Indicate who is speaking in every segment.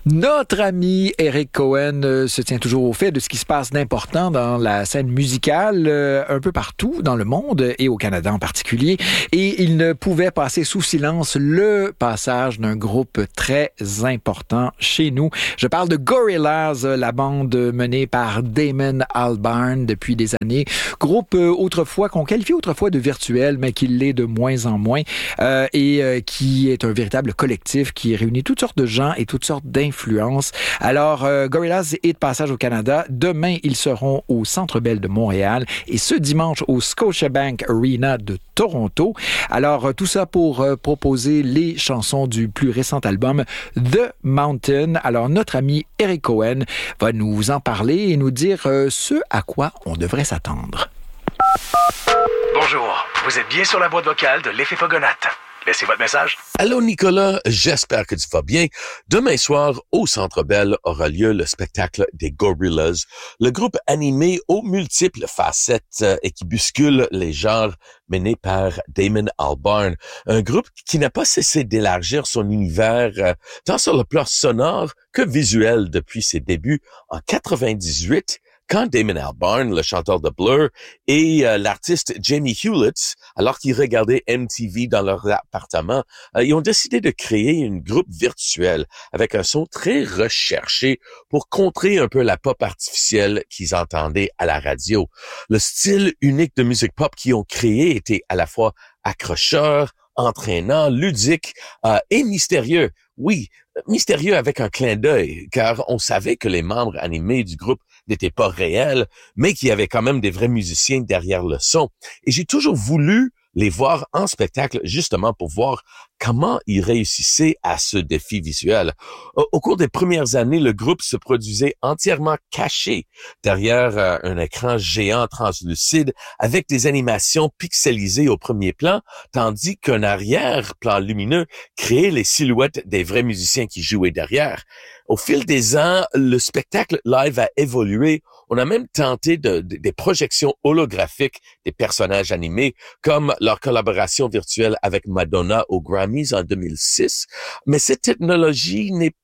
Speaker 1: Notre ami Eric Cohen se tient toujours au fait de ce qui se passe d'important dans la scène musicale un peu partout dans le monde et au Canada en particulier. Et il ne pouvait passer sous silence le passage d'un groupe très important chez nous. Je parle de Gorillaz, la bande menée par Damon Albarn depuis des années. Groupe autrefois qu'on qualifiait autrefois de virtuel, mais qui l'est de moins en moins et qui est un véritable collectif qui réunit toutes sortes de gens et toutes sortes d'influences. Alors, Gorillaz est de passage au Canada. Demain, ils seront au Centre Bell de Montréal et ce dimanche au Scotiabank Arena de Toronto. Alors, tout ça pour proposer les chansons du plus récent album, The Mountain. Alors, notre ami Eric Cohen va nous en parler et nous dire ce à quoi on devrait s'attendre.
Speaker 2: Bonjour, vous êtes bien sur la boîte vocale de l'Effet Fogonate. Laissez votre message.
Speaker 3: Allô Nicolas, j'espère que tu vas bien. Demain soir, au Centre Bell, aura lieu le spectacle des Gorillaz, le groupe animé aux multiples facettes et qui bouscule les genres mené par Damon Albarn. Un groupe qui n'a pas cessé d'élargir son univers tant sur le plan sonore que visuel depuis ses débuts en 98. Quand Damon Albarn, le chanteur de Blur, et l'artiste Jamie Hewlett, alors qu'ils regardaient MTV dans leur appartement, ils ont décidé de créer un groupe virtuel avec un son très recherché pour contrer un peu la pop artificielle qu'ils entendaient à la radio. Le style unique de musique pop qu'ils ont créé était à la fois accrocheur, entraînant, ludique et mystérieux. Oui, mystérieux avec un clin d'œil, car on savait que les membres animés du groupe n'étaient pas réels, mais qu'il y avait quand même des vrais musiciens derrière le son. Et j'ai toujours voulu les voir en spectacle justement pour voir comment ils réussissaient à ce défi visuel. Au cours des premières années, le groupe se produisait entièrement caché derrière un écran géant translucide avec des animations pixelisées au premier plan, tandis qu'un arrière-plan lumineux créait les silhouettes des vrais musiciens qui jouaient derrière. Au fil des ans, le spectacle live a évolué. On a même tenté des projections holographiques des personnages animés, comme leur collaboration virtuelle avec Madonna aux Grammys en 2006. Mais cette technologie n'est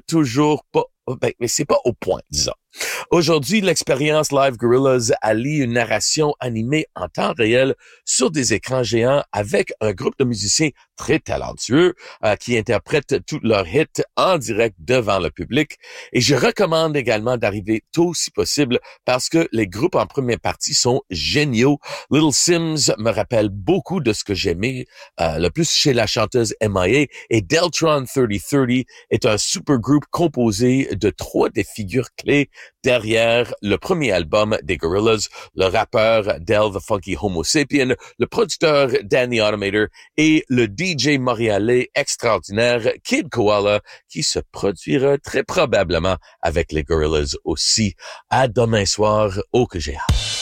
Speaker 3: mais c'est pas au point, disons. Aujourd'hui, l'expérience Live Gorillaz allie une narration animée en temps réel sur des écrans géants avec un groupe de musiciens très talentueux qui interprètent tous leurs hits en direct devant le public. Et je recommande également d'arriver tôt si possible parce que les groupes en première partie sont géniaux. Little Sims me rappelle beaucoup de ce que j'aimais le plus chez la chanteuse M.I.A. et Deltron 3030 est un super groupe composé de 3 des figures clés derrière le premier album des Gorillaz, le rappeur Del the Funky Homo Sapien, le producteur Danny Automator et le DJ montréalais extraordinaire Kid Koala qui se produira très probablement avec les Gorillaz aussi. À demain soir, oh que j'ai hâte.